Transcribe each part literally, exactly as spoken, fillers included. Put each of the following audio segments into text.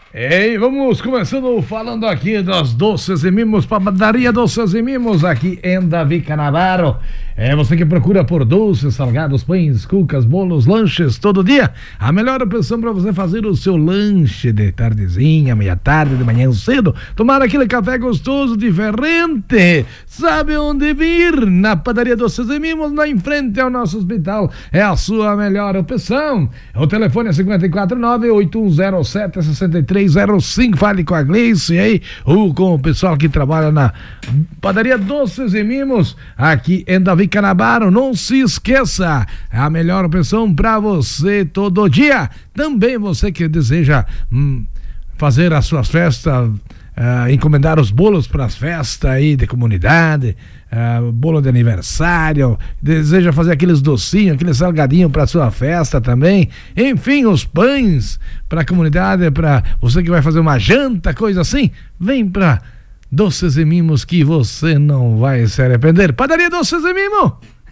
Ei, vamos começando falando aqui das doces e mimos, padaria Doces e Mimos aqui em Davi Canavaro. É você que procura por doces, salgados, pães, cucas, bolos, lanches todo dia. A melhor opção para você fazer o seu lanche de tardezinha, meia tarde, de manhã cedo. Tomar aquele café gostoso, diferente. Sabe onde vir? Na padaria Doces e Mimos, lá em frente ao nosso hospital. É a sua melhor opção. O telefone é cinco quatro nove, oito um zero sete, seis três zero cinco. Fale com a Gleice aí, ou com o pessoal que trabalha na padaria Doces e Mimos, aqui em Davi Canavaro. Não se esqueça, é a melhor opção para você todo dia. Também você que deseja hum, fazer as suas festas, uh, encomendar os bolos para as festas aí de comunidade, uh, bolo de aniversário, deseja fazer aqueles docinhos, aquele salgadinho para sua festa também, enfim, os pães para a comunidade, para você que vai fazer uma janta, coisa assim, vem para Doces e Mimos que você não vai se arrepender. Padaria Doces e Mimos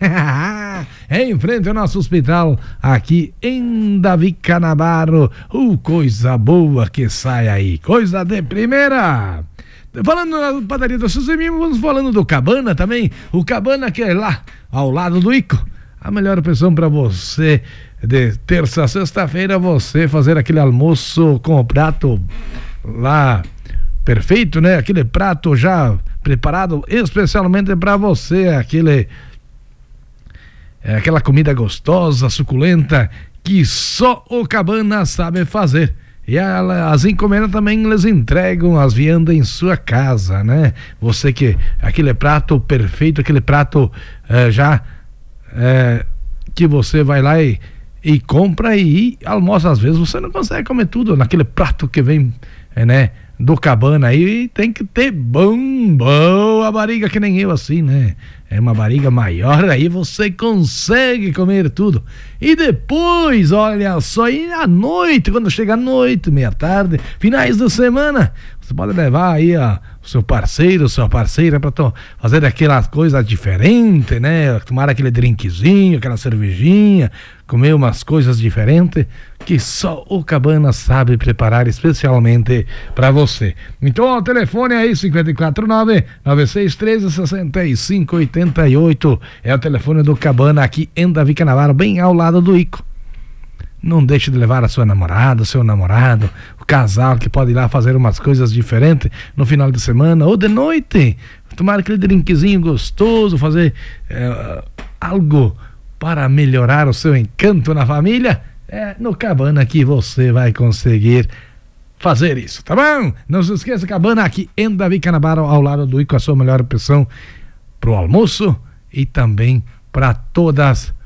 é em frente ao nosso hospital aqui em Davi Canavaro. Uh, coisa boa que sai aí, coisa de primeira. Falando na padaria Doces e Mimos, vamos falando do Cabana também. O Cabana que é lá ao lado do Ico, a melhor opção para você de terça a sexta-feira, você fazer aquele almoço com o prato lá perfeito, né? Aquele prato já preparado especialmente para você, aquele é, aquela comida gostosa, suculenta que só o Cabana sabe fazer. E ela, as encomendas também eles entregam as viandas em sua casa, né? Você que aquele prato perfeito, aquele prato é, já é, que você vai lá e, e compra e, e almoça. Às vezes você não consegue comer tudo naquele prato que vem, é, né? Do Cabana aí, tem que ter bom, boa barriga, que nem eu assim, né? É uma barriga maior, aí você consegue comer tudo. E depois, olha só, e à noite, quando chega a noite, meia tarde, finais de semana, você pode levar aí a, o seu parceiro, sua parceira para fazer aquela coisa diferente, né? Tomar aquele drinkzinho, aquela cervejinha, comer umas coisas diferentes que só o Cabana sabe preparar especialmente para você. Então o telefone aí cinco quatro nove, nove seis três, seis cinco oito oito é o telefone do Cabana aqui em Davi Canavaro, bem ao lado do Ico. Não deixe de levar a sua namorada, o seu namorado, o casal que pode ir lá fazer umas coisas diferentes no final de semana ou de noite, tomar aquele drinkzinho gostoso, fazer é, algo para melhorar o seu encanto na família. É no Cabana que você vai conseguir fazer isso, tá bom? Não se esqueça, Cabana aqui em Davi Canavaro, ao lado do Ico, a sua melhor opção pro almoço e também para todas